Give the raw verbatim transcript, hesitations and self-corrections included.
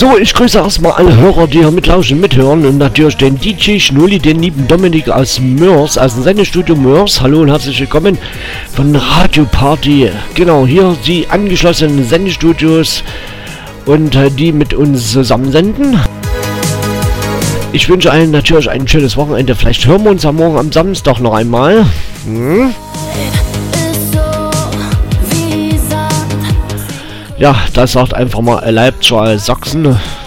So, ich grüße erstmal alle Hörer, die hier mitlauschen, mithören und natürlich den D J Schnulli, den lieben Dominik aus Mörs, aus dem Sendestudio Mörs. Hallo und herzlich willkommen von Radio Party. Genau, hier die angeschlossenen Sendestudios und äh, die mit uns zusammen senden. Ich wünsche allen natürlich ein schönes Wochenende. Vielleicht hören wir uns am Morgen am Samstag noch einmal. Hm? Ja, das sagt einfach mal Leipziger Sachsen.